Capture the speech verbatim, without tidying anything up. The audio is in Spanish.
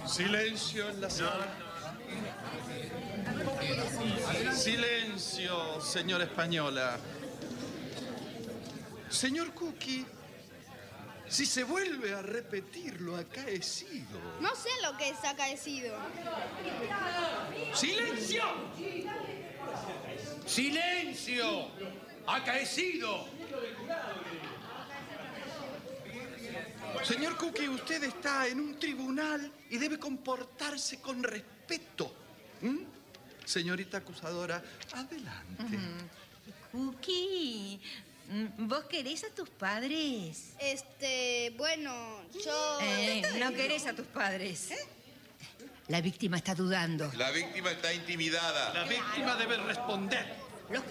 Silencio en la sala. Silencio, señora Española. Señor Cookie, si se vuelve a repetir lo acaecido... No sé lo que es acaecido. ¡Silencio! ¡Silencio! ¡Acaecido! Señor Cookie, usted está en un tribunal y debe comportarse con respeto. ¿Mm? Señorita acusadora, adelante. Uh, Cookie, ¿vos querés a tus padres? Este, bueno, yo... Eh, no querés a tus padres. La víctima está dudando. La víctima está intimidada. La víctima debe responder.